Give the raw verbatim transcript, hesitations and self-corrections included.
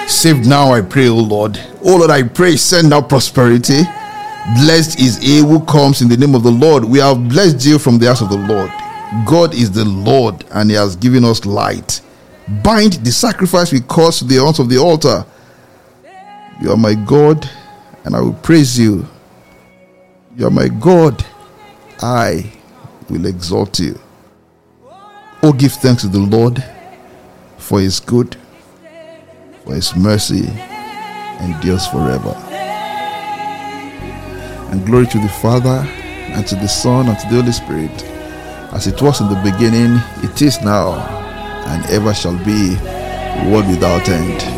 Save now, I pray, O Lord. O Lord, I pray, send out prosperity. Blessed is he who comes in the name of the Lord. We have blessed you from the house of the Lord. God is the Lord, and he has given us light. Bind the sacrifice we cause to the horns of the altar. You are my God, and I will praise you. You are my God, I will exalt you. Oh, give thanks to the Lord, for his good, for his mercy endures forever. And glory to the Father, and to the Son, and to the Holy Spirit, as it was in the beginning, it is now, and ever shall be, world without end.